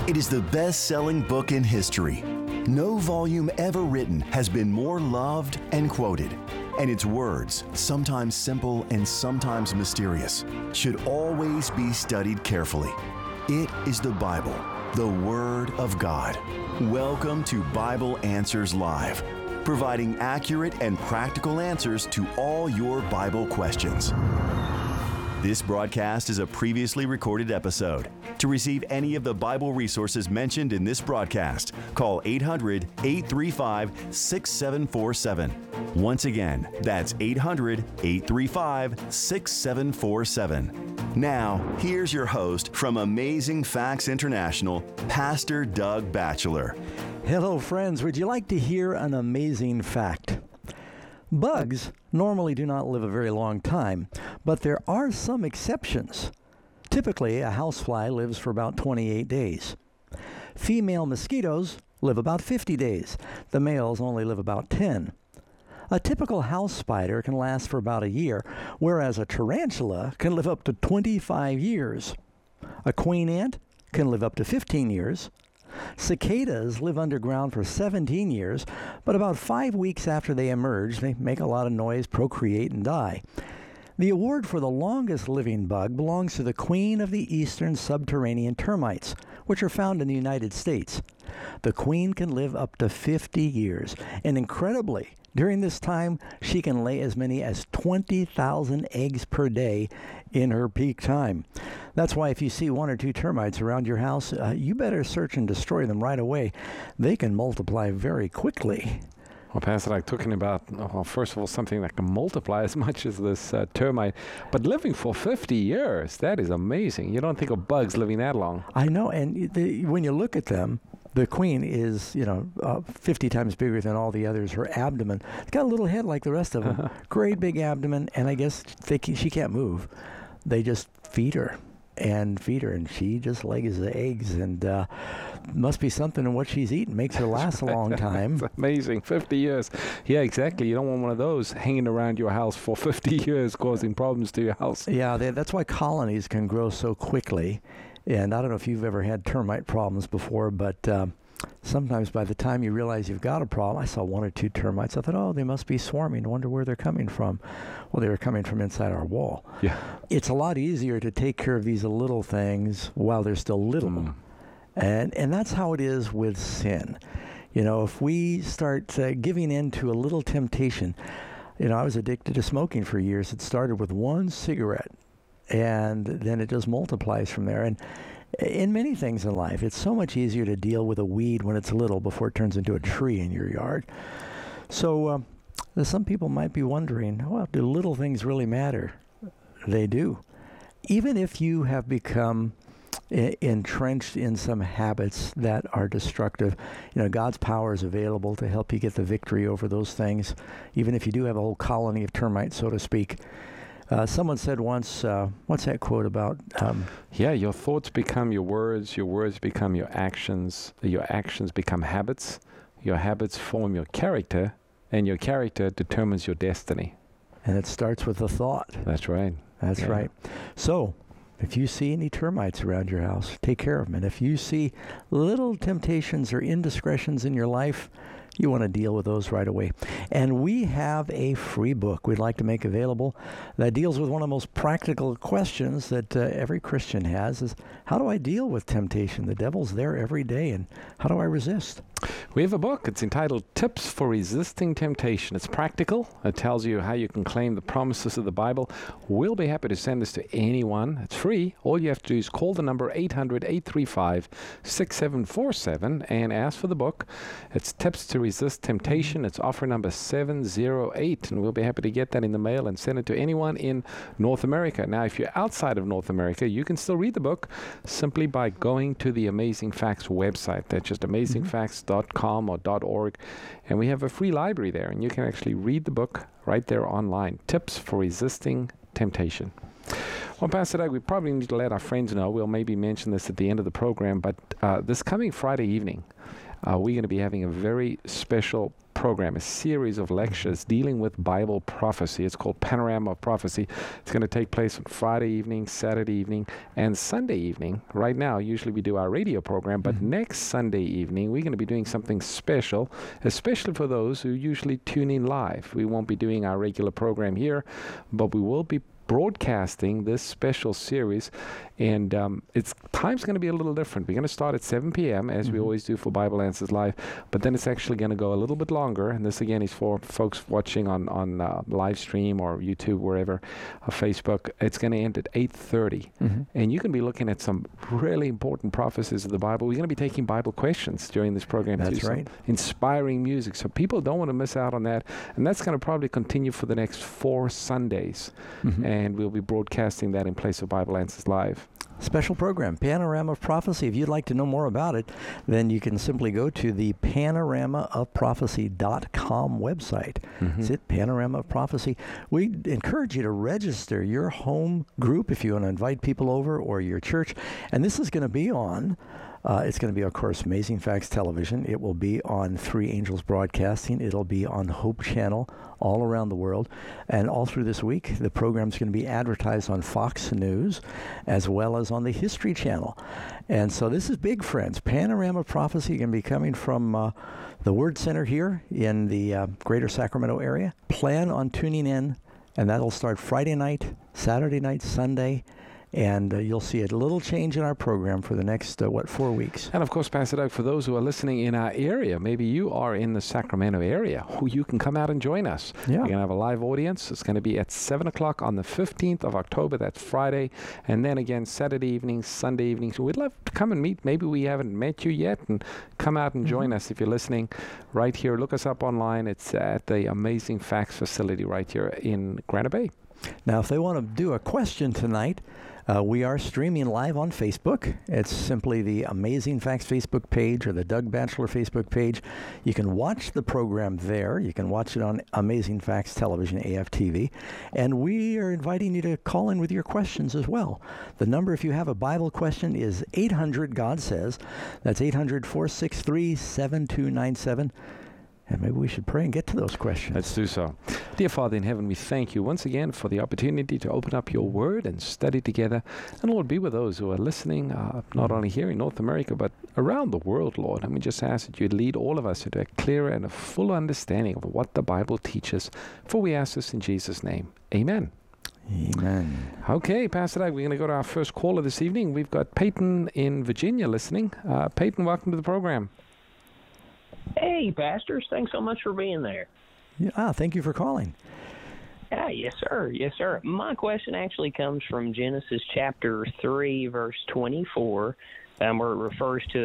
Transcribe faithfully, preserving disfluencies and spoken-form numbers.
It is the best-selling book in history. No volume ever written has been more loved and quoted. And its words, sometimes simple and sometimes mysterious, should always be studied carefully. It is the Bible, the Word of God. Welcome to Bible Answers Live, providing accurate and practical answers to all your Bible questions. This broadcast is a previously recorded episode. To receive any of the Bible resources mentioned in this broadcast, call eight hundred, eight three five, six seven four seven. Once again, that's eight hundred, eight three five, six seven four seven. Now, here's your host from Amazing Facts International, Pastor Doug Batchelor. Hello, friends. Would you like to hear an amazing fact? Bugs normally do not live a very long time, but there are some exceptions. Typically, a housefly lives for about twenty-eight days. Female mosquitoes live about fifty days. The males only live about ten. A typical house spider can last for about a year, whereas a tarantula can live up to twenty-five years. A queen ant can live up to fifteen years. Cicadas live underground for seventeen years, but about five weeks after they emerge, they make a lot of noise, procreate, and die. The award for the longest living bug belongs to the queen of the eastern subterranean termites, which are found in the United States. The queen can live up to fifty years, and incredibly, during this time, she can lay as many as twenty thousand eggs per day in her peak time. That's why if you see one or two termites around your house, uh, you better search and destroy them right away. They can multiply very quickly. Well, Pastor, like talking about, well, first of all, something that can multiply as much as this uh, termite, but living for fifty years, that is amazing. You don't think of bugs living that long. I know, and the, when you look at them, the queen is, you know, uh, fifty times bigger than all the others. Her abdomen, it's got a little head like the rest of them. Great big abdomen, and I guess they can, she can't move. They just feed her and feed her, and she just lays the eggs, and uh, must be something in what she's eating. Makes her last a long time. It's amazing. fifty years. Yeah, exactly. You don't want one of those hanging around your house for fifty years causing problems to your house. Yeah, they, that's why colonies can grow so quickly. And I don't know if you've ever had termite problems before, but um, sometimes by the time you realize you've got a problem, I saw one or two termites. I thought, oh, they must be swarming. I wonder where they're coming from. Well, they were coming from inside our wall. Yeah. It's a lot easier to take care of these little things while they're still little. Mm. And, and that's how it is with sin. You know, if we start uh, giving in to a little temptation, you know, I was addicted to smoking for years. It started with one cigarette. And then it just multiplies from there. And in many things in life, it's so much easier to deal with a weed when it's little before it turns into a tree in your yard. So uh, some people might be wondering, well, do little things really matter? They do. Even if you have become I- entrenched in some habits that are destructive, you know, God's power is available to help you get the victory over those things, even if you do have a whole colony of termites, so to speak. Uh, someone said once, uh, what's that quote about? Um, yeah, your thoughts become your words, your words become your actions, your actions become habits, your habits form your character, and your character determines your destiny. And it starts with a thought. That's right. That's yeah. right. So, if you see any termites around your house, take care of them. And if you see little temptations or indiscretions in your life, you want to deal with those right away. And we have a free book we'd like to make available that deals with one of the most practical questions that uh, every Christian has is, how do I deal with temptation? The devil's there every day, and how do I resist? We have a book. It's entitled Tips for Resisting Temptation. It's practical. It tells you how you can claim the promises of the Bible. We'll be happy to send this to anyone. It's free. All you have to do is call the number eight hundred, eight three five, six seven four seven and ask for the book. It's Tips to Resist Temptation. It's offer number seven zero eight, and we'll be happy to get that in the mail and send it to anyone in North America. Now, if you're outside of North America, you can still read the book simply by going to the Amazing Facts website. That's just amazing facts dot com or .org, and we have a free library there, and you can actually read the book right there online. Tips for Resisting Temptation. Well, Pastor Doug, we probably need to let our friends know. We'll maybe mention this at the end of the program, but uh, this coming Friday evening, uh, we're going to be having a very special program, a series of lectures dealing with Bible prophecy. It's called Panorama of Prophecy. It's going to take place on Friday evening, Saturday evening, and Sunday evening. Right now, usually we do our radio program, but mm-hmm. next Sunday evening, we're going to be doing something special, especially for those who usually tune in live. We won't be doing our regular program here, but we will be broadcasting this special series, and um, its time's going to be a little different. We're going to start at seven p.m. as mm-hmm. we always do for Bible Answers Live, but then it's actually going to go a little bit longer, and this again is for folks watching on, on uh, live stream or YouTube, wherever, or Facebook. It's going to end at eight thirty, mm-hmm. and you can be looking at some really important prophecies of the Bible. We're going to be taking Bible questions during this program. That's too, right. So inspiring music, so people don't want to miss out on that, and that's going to probably continue for the next four Sundays. Mm-hmm. And And we'll be broadcasting that in place of Bible Answers Live. Special program, Panorama of Prophecy. If you'd like to know more about it, then you can simply go to the panorama of prophecy dot com website. Mm-hmm. It's it, Panorama of Prophecy. We encourage you to register your home group if you want to invite people over, or your church. And this is going to be on Uh, it's going to be, of course, Amazing Facts Television. It will be on Three Angels Broadcasting. It'll be on Hope Channel all around the world. And all through this week, the program's going to be advertised on Fox News as well as on the History Channel. And so this is big, friends. Panorama Prophecy going to be coming from uh, the Word Center here in the uh, greater Sacramento area. Plan on tuning in, and that'll start Friday night, Saturday night, Sunday. And uh, you'll see a little change in our program for the next, uh, what, four weeks. And, of course, Pastor Doug, for those who are listening in our area, maybe you are in the Sacramento area, who you can come out and join us. Yeah. We're going to have a live audience. It's going to be at seven o'clock on the fifteenth of October. That's Friday. And then, again, Saturday evening, Sunday evening. So we'd love to come and meet. Maybe we haven't met you yet. And come out and mm-hmm. join us if you're listening right here. Look us up online. It's at the Amazing Facts facility right here in Granite Bay. Now, if they want to do a question tonight, Uh, we are streaming live on Facebook. It's simply the Amazing Facts Facebook page or the Doug Batchelor Facebook page. You can watch the program there. You can watch it on Amazing Facts Television, A F T V. And we are inviting you to call in with your questions as well. The number, if you have a Bible question, is eight hundred God Says. That's eight hundred, four six three, seven two nine seven. And maybe we should pray and get to those questions. Let's do so. Dear Father in heaven, we thank you once again for the opportunity to open up your word and study together. And Lord, be with those who are listening, uh, not only here in North America, but around the world, Lord. And we just ask that you'd lead all of us into a clearer and a fuller understanding of what the Bible teaches. For we ask this in Jesus' name. Amen. Amen. Okay, Pastor Doug, we're going to go to our first caller this evening. We've got Peyton in Virginia listening. Uh, Peyton, welcome to the program. Hey, pastors. Thanks so much for being there. Yeah, ah, thank you for calling. Yeah, yes, sir. Yes, sir. My question actually comes from Genesis chapter three, verse twenty-four, um, where it refers to